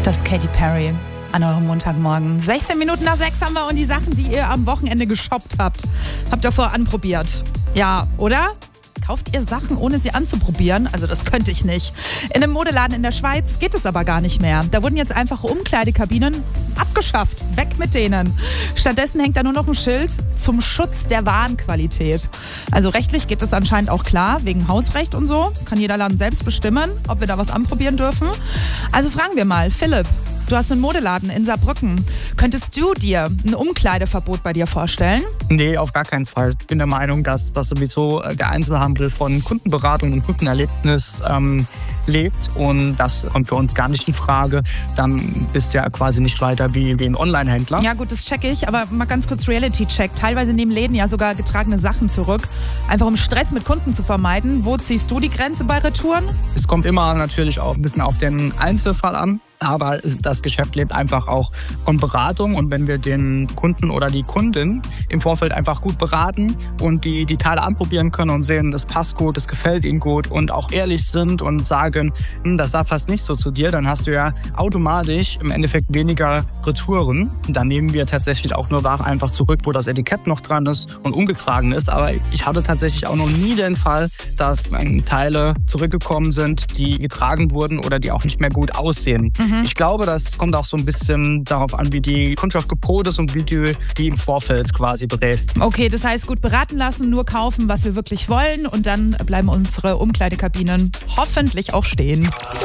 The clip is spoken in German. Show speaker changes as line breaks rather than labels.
Das ist Katy Perry an eurem Montagmorgen. 16 Minuten nach 6 haben wir und die Sachen, die ihr am Wochenende geshoppt habt, habt ihr vorher anprobiert. Ja, oder? Kauft ihr Sachen, ohne sie anzuprobieren? Also das könnte ich nicht. In einem Modeladen in der Schweiz geht es aber gar nicht mehr. Da wurden jetzt einfache Umkleidekabinen abgeschafft. Weg mit denen. Stattdessen hängt da nur noch ein Schild zum Schutz der Warenqualität. Also rechtlich geht das anscheinend auch klar, wegen Hausrecht und so. Kann jeder Laden selbst bestimmen, ob wir da was anprobieren dürfen. Also fragen wir mal, Philipp, du hast einen Modeladen in Saarbrücken. Könntest du dir ein Umkleideverbot bei dir vorstellen?
Nee, auf gar keinen Fall. Ich bin der Meinung, dass sowieso der Einzelhandel von Kundenberatung und Kundenerlebnis lebt und das kommt für uns gar nicht in Frage. Dann bist du ja quasi nicht weiter wie ein Online-Händler.
Ja gut, das checke ich, aber mal ganz kurz Reality-Check. Teilweise nehmen Läden ja sogar getragene Sachen zurück, einfach um Stress mit Kunden zu vermeiden. Wo ziehst du die Grenze bei Retouren?
Es kommt immer natürlich auch ein bisschen auf den Einzelfall an. Aber das Geschäft lebt einfach auch von Beratung und wenn wir den Kunden oder die Kundin im Vorfeld einfach gut beraten und die Teile anprobieren können und sehen, es passt gut, es gefällt ihnen gut und auch ehrlich sind und sagen, das sah fast nicht so zu dir, dann hast du ja automatisch im Endeffekt weniger Retouren. Dann nehmen wir tatsächlich auch nur Ware einfach zurück, wo das Etikett noch dran ist und ungetragen ist. Aber ich hatte tatsächlich auch noch nie den Fall, dass Teile zurückgekommen sind, die getragen wurden oder die auch nicht mehr gut aussehen. Ich glaube, das kommt auch so ein bisschen darauf an, wie die Kundschaft gepolt ist und wie du die im Vorfeld quasi berätst.
Okay, das heißt gut beraten lassen, nur kaufen, was wir wirklich wollen und dann bleiben unsere Umkleidekabinen hoffentlich auch stehen.